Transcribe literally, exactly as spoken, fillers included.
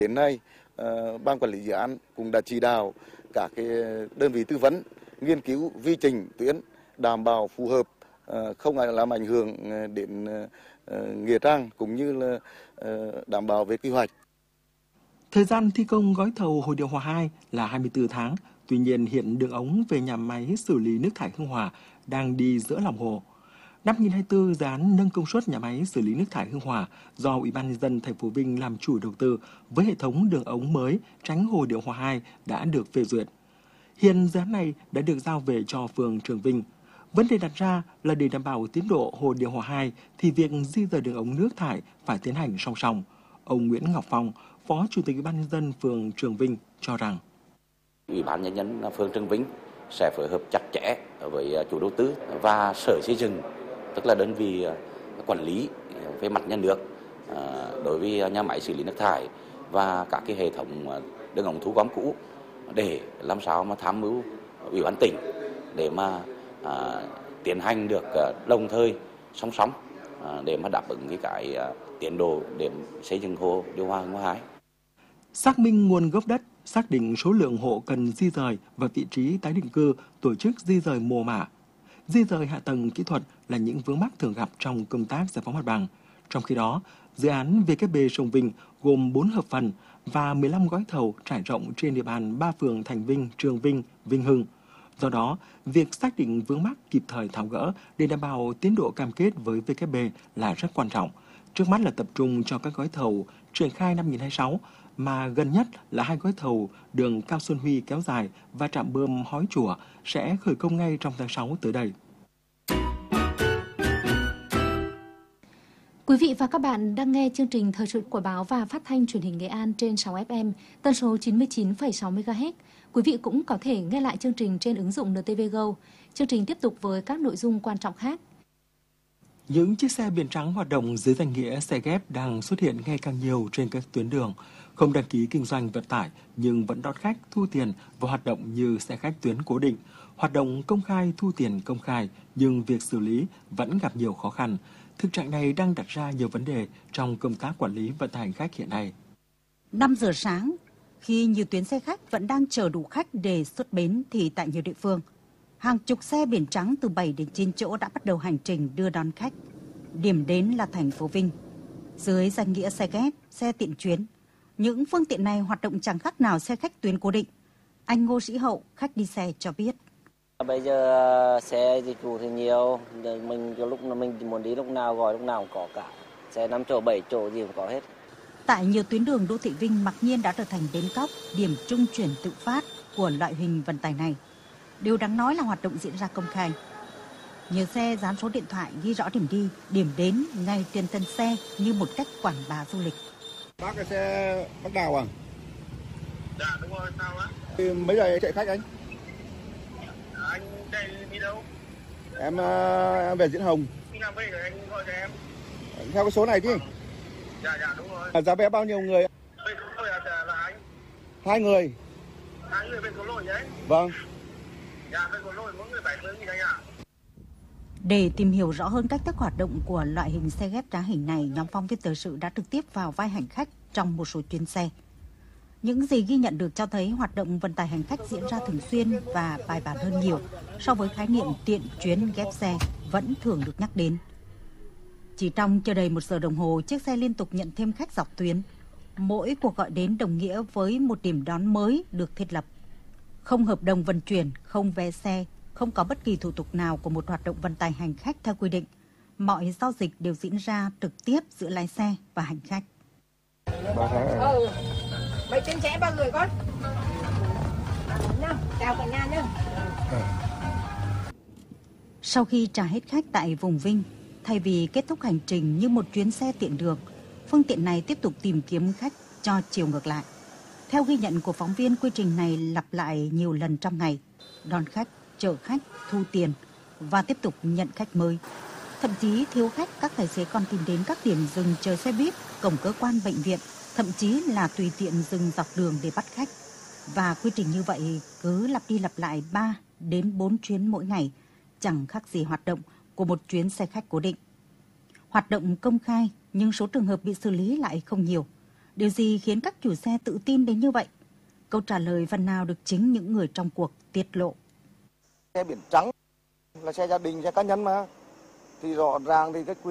Đến nay, ban quản lý dự án cũng đã chỉ đạo các cái đơn vị tư vấn nghiên cứu vi trình tuyến đảm bảo phù hợp, không làm ảnh hưởng đến nghĩa trang cũng như là đảm bảo về quy hoạch. Thời gian thi công gói thầu Hồ Điều Hòa hai là hai mươi tư tháng, tuy nhiên hiện đường ống về nhà máy xử lý nước thải Hương Hòa đang đi giữa lòng hồ. Năm hai nghìn không trăm hai mươi tư, dự án nâng công suất nhà máy xử lý nước thải Hương Hòa do Ủy ban nhân dân thành phố Vinh làm chủ đầu tư với hệ thống đường ống mới tránh Hồ Điều Hòa hai đã được phê duyệt. Hiện dự án này đã được giao về cho phường Trường Vinh. Vấn đề đặt ra là để đảm bảo tiến độ Hồ Điều Hòa hai thì việc di dời đường ống nước thải phải tiến hành song song. Ông Nguyễn Ngọc Phong, Phó Chủ tịch Ủy ban nhân dân phường Trường Vinh cho rằng Ủy ban nhân dân phường Trường Vinh sẽ phối hợp chặt chẽ với chủ đầu tư và Sở Xây dựng, tức là đơn vị quản lý về mặt nhà nước đối với nhà máy xử lý nước thải và các cái hệ thống đường ống thu gom cũ để làm sao mà tham mưu Ủy ban tỉnh để mà à, tiến hành được đồng thời song song à, để mà đáp ứng cái cái à, tiến độ để xây dựng hồ điều hòa Hương Hòa hai. Xác minh nguồn gốc đất, xác định số lượng hộ cần di dời và vị trí tái định cư, tổ chức di dời mồ mả. Di dời hạ tầng kỹ thuật là những vướng mắc thường gặp trong công tác giải phóng mặt bằng. Trong khi đó, dự án vê kép bê Sông Vinh gồm bốn hợp phần và mười lăm gói thầu trải rộng trên địa bàn ba phường Thành Vinh, Trường Vinh, Vinh Hưng. Do đó, việc xác định vướng mắc kịp thời tháo gỡ để đảm bảo tiến độ cam kết với vê kép bê là rất quan trọng. Trước mắt là tập trung cho các gói thầu triển khai năm hai nghìn không trăm hai mươi sáu, mà gần nhất là hai gói thầu đường Cao Xuân Huy kéo dài và trạm bơm Hói Chùa sẽ khởi công ngay trong tháng sáu tới đây. Quý vị và các bạn đang nghe chương trình Thời sự của báo và phát thanh truyền hình Nghệ An trên sóng ép em, tần số chín mươi chín phẩy sáu mê ga héc. Quý vị cũng có thể nghe lại chương trình trên ứng dụng en tê vê Go. Chương trình tiếp tục với các nội dung quan trọng khác. Những chiếc xe biển trắng hoạt động dưới danh nghĩa xe ghép đang xuất hiện ngày càng nhiều trên các tuyến đường, không đăng ký kinh doanh vận tải nhưng vẫn đón khách thu tiền và hoạt động như xe khách tuyến cố định, hoạt động công khai thu tiền công khai nhưng việc xử lý vẫn gặp nhiều khó khăn. Thực trạng này đang đặt ra nhiều vấn đề trong công tác quản lý vận tải hành khách hiện nay. năm giờ sáng, khi nhiều tuyến xe khách vẫn đang chờ đủ khách để xuất bến thì tại nhiều địa phương, hàng chục xe biển trắng từ bảy đến chín chỗ đã bắt đầu hành trình đưa đón khách. Điểm đến là thành phố Vinh. Dưới danh nghĩa xe ghép, xe tiện chuyến, những phương tiện này hoạt động chẳng khác nào xe khách tuyến cố định. Anh Ngô Sĩ Hậu, khách đi xe cho biết. Bây giờ xe dịch vụ thì nhiều, mình lúc mình muốn đi lúc nào gọi lúc nào cũng có cả. Xe năm chỗ, bảy chỗ gì cũng có hết. Tại nhiều tuyến đường đô thị Vinh mặc nhiên đã trở thành bến cóc, điểm trung chuyển tự phát của loại hình vận tải này. Điều đáng nói là hoạt động diễn ra công khai. Nhiều xe dán số điện thoại ghi rõ điểm đi, điểm đến ngay trên thân xe như một cách quảng bá du lịch. Bác cái xe Bắc Đào à? Dạ đúng rồi, sao á? Thì mấy giờ chạy khách anh? Anh chạy đi đâu? Em, em về Diễn Hồng. Khi nào về rồi anh gọi cho em. Theo cái số này chứ? Dạ dạ đúng rồi. À, giá vé bao nhiêu người? Về số lỗi là, là anh. Hai người. Hai người về số lỗi đấy. Vâng. Dạ về số lỗi mỗi người bảy mươi nghìn anh ạ. Để tìm hiểu rõ hơn cách thức hoạt động của loại hình xe ghép trá hình này, nhóm phóng viên thời sự đã trực tiếp vào vai hành khách trong một số chuyến xe. Những gì ghi nhận được cho thấy hoạt động vận tải hành khách diễn ra thường xuyên và bài bản hơn nhiều so với khái niệm tiện chuyến ghép xe vẫn thường được nhắc đến. Chỉ trong chưa đầy một giờ đồng hồ, chiếc xe liên tục nhận thêm khách dọc tuyến. Mỗi cuộc gọi đến đồng nghĩa với một điểm đón mới được thiết lập. Không hợp đồng vận chuyển, không vé xe, không có bất kỳ thủ tục nào của một hoạt động vận tải hành khách theo quy định. Mọi giao dịch đều diễn ra trực tiếp giữa lái xe và hành khách. Ừ, mấy chuyến trẻ bao người con? Chào cả nhà nhé. Sau khi trả hết khách tại vùng Vinh, thay vì kết thúc hành trình như một chuyến xe tiện đường, phương tiện này tiếp tục tìm kiếm khách cho chiều ngược lại. Theo ghi nhận của phóng viên, quy trình này lặp lại nhiều lần trong ngày, đón khách, chở khách, thu tiền và tiếp tục nhận khách mới. Thậm chí thiếu khách, các tài xế còn tìm đến các điểm dừng chờ xe buýt, cổng cơ quan bệnh viện, thậm chí là tùy tiện dừng dọc đường để bắt khách. Và quy trình như vậy cứ lặp đi lặp lại ba đến bốn chuyến mỗi ngày, chẳng khác gì hoạt động của một chuyến xe khách cố định. Hoạt động công khai nhưng số trường hợp bị xử lý lại không nhiều. Điều gì khiến các chủ xe tự tin đến như vậy? Câu trả lời phần nào được chính những người trong cuộc tiết lộ. Xe biển trắng là xe gia đình, xe cá nhân mà. Thì rõ ràng thì cái